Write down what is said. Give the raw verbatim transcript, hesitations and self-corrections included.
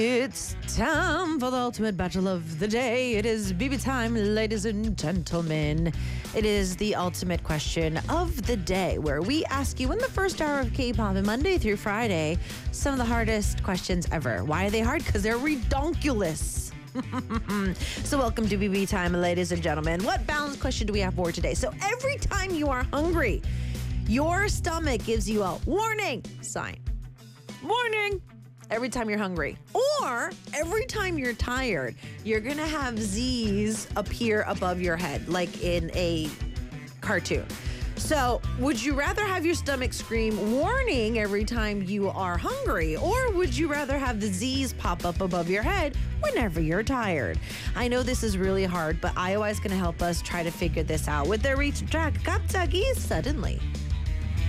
It's time for the ultimate battle of the day. It is B B time, ladies and gentlemen. It is the ultimate question of the day, where we ask you in the first hour of K-pop, and Monday through Friday, some of the hardest questions ever. Why are they hard? Because they're redonkulous. So welcome to B B time, ladies and gentlemen. What balance question do we have for today? So every time you are hungry, your stomach gives you a warning sign. Warning! Every time you're hungry. Or every time you're tired, you're gonna have Z's appear above your head, like in a cartoon. So would you rather have your stomach scream warning every time you are hungry, or would you rather have the Z's pop up above your head whenever you're tired? I know this is really hard, but Iowa is gonna help us try to figure this out with their reach track, 갑자기, suddenly.